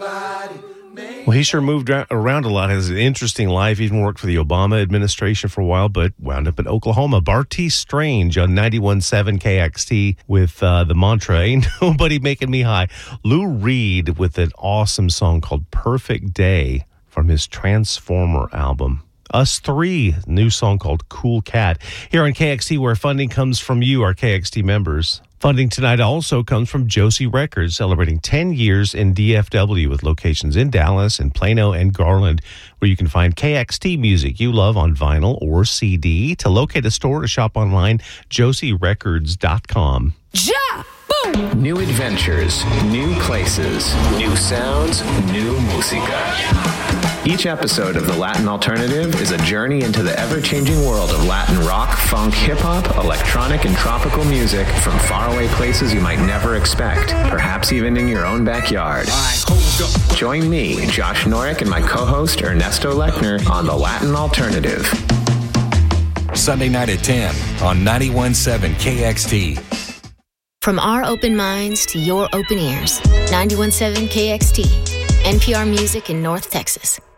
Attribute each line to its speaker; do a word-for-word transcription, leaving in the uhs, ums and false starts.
Speaker 1: Well, he sure moved around a lot, has an interesting life, even worked for the Obama administration for a while, but wound up in Oklahoma. Bartees Strange on ninety-one point seven K X T with uh, the mantra, ain't nobody making me high. Lou Reed with an awesome song called Perfect Day from his Transformer album. Us Three, new song called Cool Cat. Here on K X T, where funding comes from you, our K X T members. Funding tonight also comes from Josie Records, celebrating ten years in D F W with locations in Dallas, in Plano, and Garland, where you can find K X T music you love on vinyl or C D. To locate a store, to shop online, josie records dot com.
Speaker 2: Ja! Boom!
Speaker 3: New adventures, new places, new sounds, new música. Each episode of The Latin Alternative is a journey into the ever-changing world of Latin rock, funk, hip-hop, electronic, and tropical music from faraway places you might never expect, perhaps even in your own backyard. Join me, Josh Norick, and my co-host Ernesto Lechner on The Latin Alternative.
Speaker 4: Sunday night at ten on ninety-one point seven K X T.
Speaker 5: From our open minds to your open ears, ninety-one point seven K X T, N P R Music in North Texas.